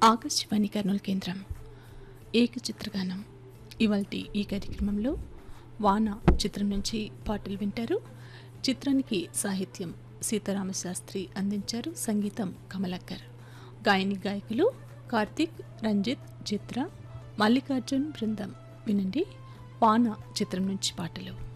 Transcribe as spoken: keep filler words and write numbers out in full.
ఆకాశవాణి కర్నూలు కేంద్రం ఏకచిత్రగానం. ఇవాల్టి ఈ కార్యక్రమంలో వాన చిత్రం నుంచి పాటలు వింటారు. చిత్రానికి సాహిత్యం సీతారామశాస్త్రి అందించారు, సంగీతం కమలాకర్. గాయని గాయకులు కార్తిక్, రంజిత్, చిత్ర, మల్లికార్జున్ బృందం. వినండి వాన చిత్రం నుంచి పాటలు.